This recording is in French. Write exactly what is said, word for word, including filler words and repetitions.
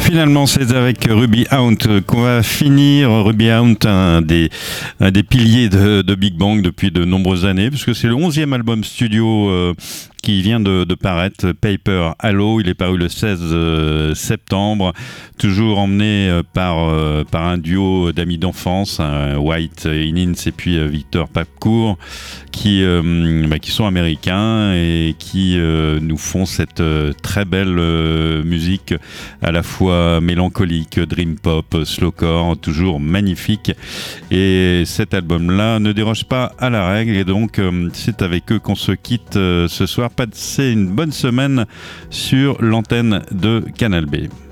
finalement, c'est avec Ruby Haunt qu'on va finir. Ruby Haunt, un des, un des piliers de, de Big Bang depuis de nombreuses années, puisque c'est le onzième album studio euh, qui vient de, de paraître, Paper Halo. Il est paru le seize septembre, toujours emmené par, euh, par un duo d'amis d'enfance, hein, White Innings et puis euh, Victor Papecourt, qui, euh, bah, qui sont américains et qui euh, nous font cette euh, très belle euh, musique à la fois mélancolique, dream pop, slowcore, toujours magnifique. Et cet album-là ne déroge pas à la règle et donc euh, c'est avec eux qu'on se quitte euh, ce soir. Passez une bonne semaine sur l'antenne de Canal B.